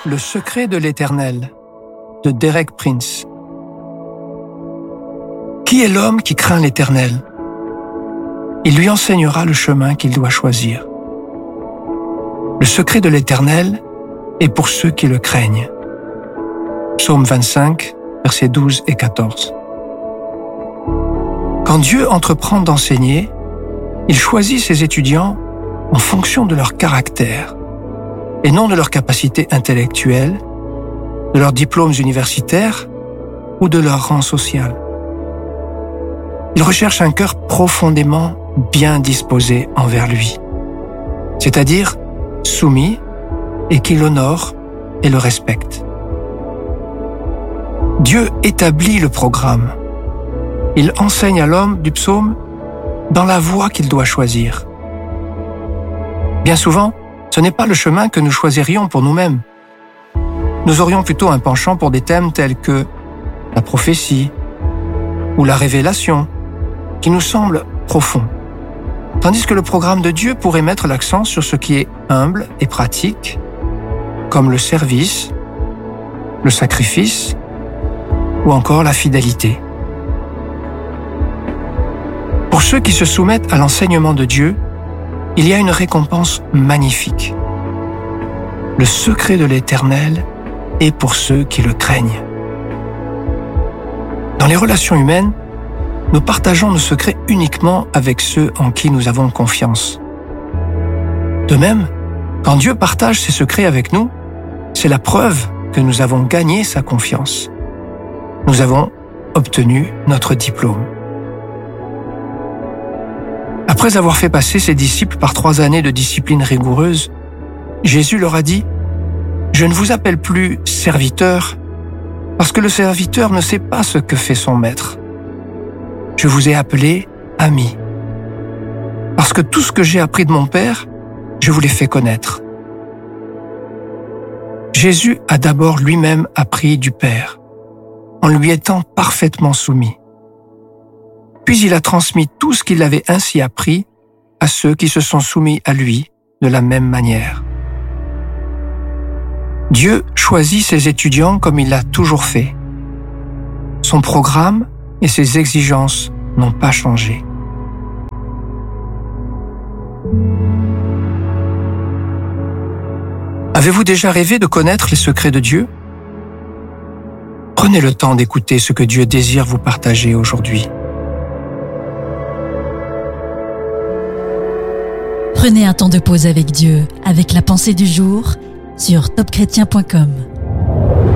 Le secret de l'Éternel de Derek Prince. Qui est l'homme qui craint l'Éternel? Il lui enseignera le chemin qu'il doit choisir. Le secret de l'Éternel est pour ceux qui le craignent. Psaume 25, versets 12 et 14. Quand Dieu entreprend d'enseigner, il choisit ses étudiants en fonction de leur caractère et non de leur capacité intellectuelle, de leurs diplômes universitaires ou de leur rang social. Il recherche un cœur profondément bien disposé envers lui, c'est-à-dire soumis et qui l'honore et le respecte. Dieu établit le programme. Il enseigne à l'homme du psaume dans la voie qu'il doit choisir. Bien souvent, ce n'est pas le chemin que nous choisirions pour nous-mêmes. Nous aurions plutôt un penchant pour des thèmes tels que la prophétie ou la révélation, qui nous semblent profonds. Tandis que le programme de Dieu pourrait mettre l'accent sur ce qui est humble et pratique, comme le service, le sacrifice ou encore la fidélité. Pour ceux qui se soumettent à l'enseignement de Dieu, il y a une récompense magnifique. Le secret de l'Éternel est pour ceux qui le craignent. Dans les relations humaines, nous partageons nos secrets uniquement avec ceux en qui nous avons confiance. De même, quand Dieu partage ses secrets avec nous, c'est la preuve que nous avons gagné sa confiance. Nous avons obtenu notre diplôme. Après avoir fait passer ses disciples par 3 années de discipline rigoureuse, Jésus leur a dit « Je ne vous appelle plus serviteurs, parce que le serviteur ne sait pas ce que fait son maître. Je vous ai appelé amis, parce que tout ce que j'ai appris de mon Père, je vous l'ai fait connaître. » Jésus a d'abord lui-même appris du Père, en lui étant parfaitement soumis. Puis il a transmis tout ce qu'il avait ainsi appris à ceux qui se sont soumis à lui de la même manière. Dieu choisit ses étudiants comme il l'a toujours fait. Son programme et ses exigences n'ont pas changé. Avez-vous déjà rêvé de connaître les secrets de Dieu? Prenez le temps d'écouter ce que Dieu désire vous partager aujourd'hui. Prenez un temps de pause avec Dieu, avec la pensée du jour sur topchrétien.com.